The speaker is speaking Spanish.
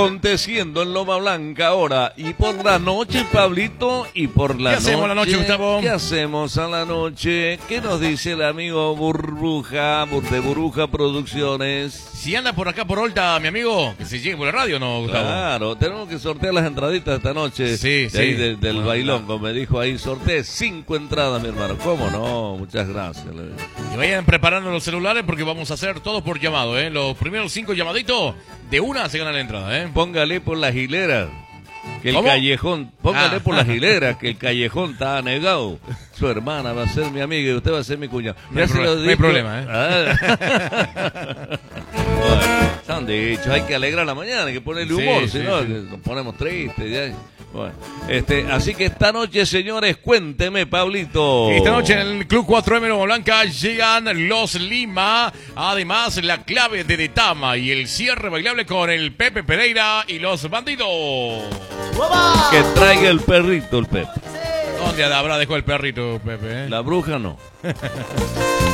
Aconteciendo en Loma Blanca ahora y por la noche, Pablito, y por la noche. ¿Qué hacemos la noche, Gustavo? ¿Qué hacemos a la noche? ¿Qué nos dice el amigo Burbuja, de Burbuja Producciones? Si anda por acá por Olta, mi amigo, que se llegue por la radio, ¿no, Gustavo? Claro, tenemos que sortear las entraditas esta noche. Sí, de ahí sí. del bailón, como me dijo ahí, sorteé 5 entradas, mi hermano. ¿Cómo no? Muchas gracias. Y vayan preparando los celulares porque vamos a hacer todo por llamado, ¿eh? Los primeros 5 llamaditos, de una se gana la entrada, ¿eh? Póngale por las hileras. Que el ¿Cómo? callejón, póngale por las Ah. hileras, que el callejón está negado. Su hermana va a ser mi amiga y usted va a ser mi cuñado. No hay problema, ¿eh? Bueno, son dichos, hay que alegrar la mañana, hay que ponerle humor, Sí, si sí, no, sí. que nos ponemos tristes. Ya. Bueno, así que esta noche, señores, cuénteme, Pablito. Esta noche en el Club 4M Loma Blanca llegan los Lima, además la clave de Detama y el cierre bailable con el Pepe Pereira y los Bandidos. Que traiga el perrito, el Pepe. ¿Dónde habrá dejado el perrito, Pepe? La bruja no.